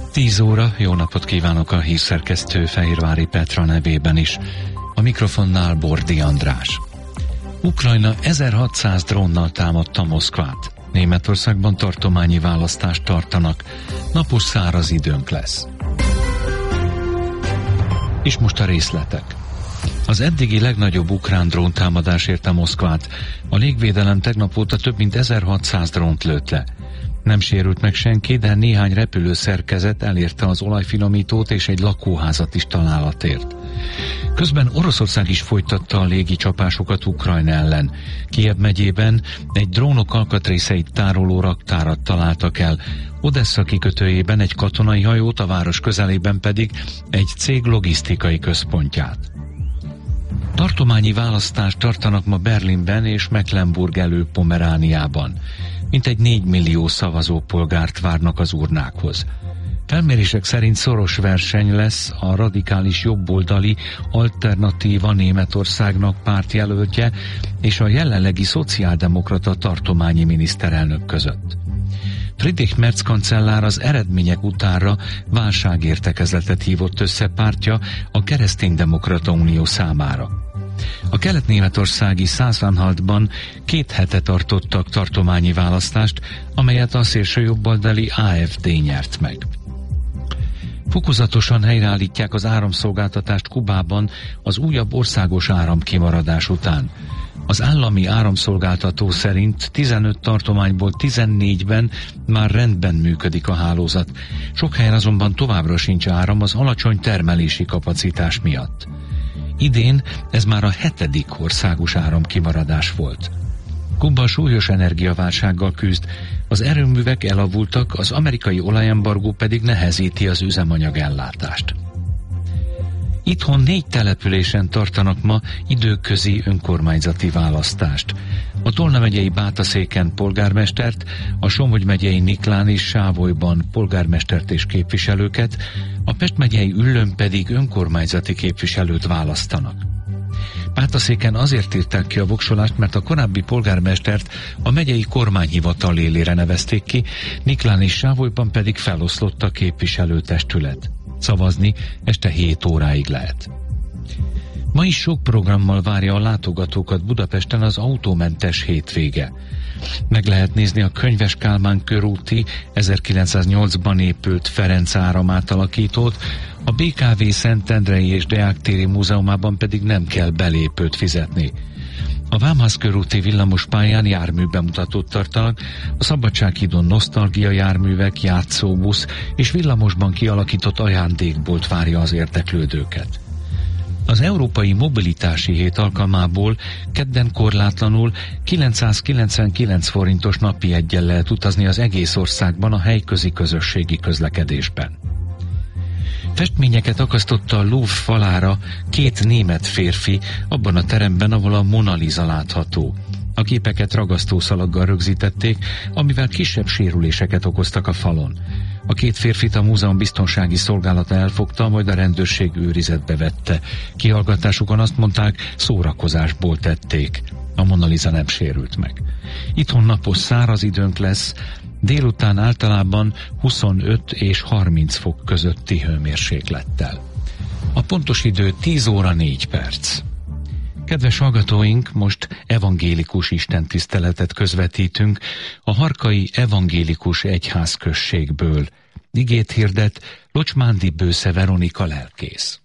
10 óra, jó napot kívánok a hírszerkesztő Fehérvári Petra nevében is. A mikrofonnál Bordi András. Ukrajna 1600 drónnal támadta Moszkvát. Németországban tartományi választást tartanak. Napos száraz időnk lesz. És most a részletek. Az eddigi legnagyobb ukrán dróntámadás érte Moszkvát. A légvédelem tegnap óta több mint 1600 drónt lőtt le. Nem sérült meg senki, de néhány repülőszerkezet elérte az olajfinomítót, és egy lakóházat is találat ért. Közben Oroszország is folytatta a légi csapásokat Ukrajna ellen. Kijev megyében egy drónok alkatrészeit tároló raktárat találtak el. Odessa kikötőjében egy katonai hajót, a város közelében pedig egy cég logisztikai központját. Tartományi választást tartanak ma Berlinben és Mecklenburg-Elő-Pomerániában. Mintegy 4 millió szavazópolgárt várnak az urnákhoz. Felmérések szerint szoros verseny lesz a radikális jobboldali Alternatíva Németországnak pártjelöltje és a jelenlegi szociáldemokrata tartományi miniszterelnök között. Friedrich Merz kancellár az eredmények utánra válságértekezletet hívott össze pártja a Kereszténydemokrata Unió számára. A kelet-németországi Sachsen-Anhaltban 2 hete tartottak tartományi választást, amelyet a szélsőjobboldali AfD nyert meg. Fokozatosan helyreállítják az áramszolgáltatást Kubában az újabb országos áramkimaradás után. Az állami áramszolgáltató szerint 15 tartományból 14-ben már rendben működik a hálózat. Sok helyen azonban továbbra sincs áram az alacsony termelési kapacitás miatt. Idén ez már a 7. országos áramkimaradás volt. Kuba súlyos energiaválsággal küzd, az erőművek elavultak, az amerikai olajembargó pedig nehezíti az üzemanyagellátást. Itthon 4 településen tartanak ma időközi önkormányzati választást. A Tolna megyei Bátaszéken polgármestert, a Somogy megyei Niklán és Sávolyban polgármestert és képviselőket, a Pest megyei Üllőn pedig önkormányzati képviselőt választanak. Bátaszéken azért írták ki a voksolást, mert a korábbi polgármestert a megyei kormányhivatal élére nevezték ki, Niklán és Sávolyban pedig feloszlott a képviselőtestület. Szavazni este 7 óráig lehet. Ma is sok programmal várja a látogatókat Budapesten az autómentes hétvége. Meg lehet nézni a Könyves Kálmán körúti 1908-ban épült Ferenc Áram átalakítót, a BKV Szentendrei és Deák téri múzeumában pedig nem kell belépőt fizetni. A Vámház körúti villamospályán járműbemutatót tartanak, a Szabadsághídon nosztalgia járművek, játszóbusz és villamosban kialakított ajándékbolt várja az érdeklődőket. Az Európai Mobilitási Hét alkalmából kedden korlátlanul 999 forintos napi jeggyel lehet utazni az egész országban a helyközi közösségi közlekedésben. Festményeket akasztotta a Louvre falára 2 német férfi abban a teremben, ahol a Mona Lisa látható. A képeket ragasztószalaggal rögzítették, amivel kisebb sérüléseket okoztak a falon. A 2 férfit a múzeum biztonsági szolgálata elfogta, majd a rendőrség őrizetbe vette. Kihallgatásukon azt mondták, szórakozásból tették. A Mona Lisa nem sérült meg. Itthon napos száraz időnk lesz, délután általában 25 és 30 fok közötti hőmérséklettel. A pontos idő 10 óra 4 perc. Kedves hallgatóink, most evangélikus istentiszteletet közvetítünk a Harkai Evangélikus Egyházközségből. Igét hirdet Locsmándi Bősze Veronika lelkész.